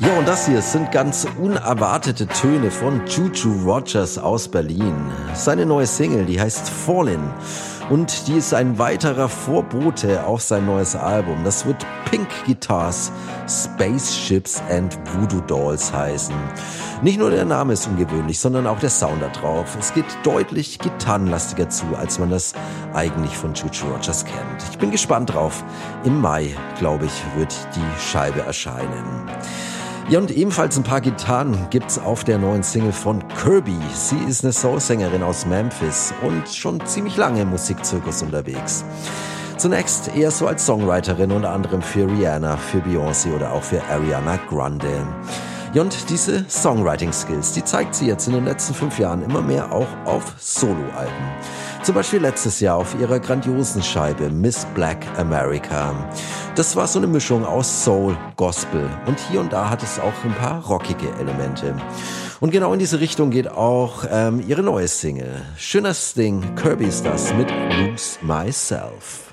Ja, und das hier sind ganz unerwartete Töne von Juju Rogers aus Berlin. Seine neue Single, die heißt Fallin'. Und die ist ein weiterer Vorbote auf sein neues Album. Das wird Pink Guitars, Spaceships and Voodoo Dolls heißen. Nicht nur der Name ist ungewöhnlich, sondern auch der Sound da drauf. Es geht deutlich gitarrenlastiger zu, als man das eigentlich von Juju Rogers kennt. Ich bin gespannt drauf. Im Mai, glaube ich, wird die Scheibe erscheinen. Ja, und ebenfalls ein paar Gitarren gibt's auf der neuen Single von Kirby. Sie ist eine Soulsängerin aus Memphis und schon ziemlich lange im Musikzirkus unterwegs. Zunächst eher so als Songwriterin, unter anderem für Rihanna, für Beyoncé oder auch für Ariana Grande. Ja, und diese Songwriting-Skills, die zeigt sie jetzt in den letzten 5 Jahren immer mehr auch auf Soloalben. Zum Beispiel letztes Jahr auf ihrer grandiosen Scheibe Miss Black America. Das war so eine Mischung aus Soul, Gospel und hier und da hat es auch ein paar rockige Elemente. Und genau in diese Richtung geht auch ihre neue Single. Schönes Ding, Kirby ist das mit Lose Myself.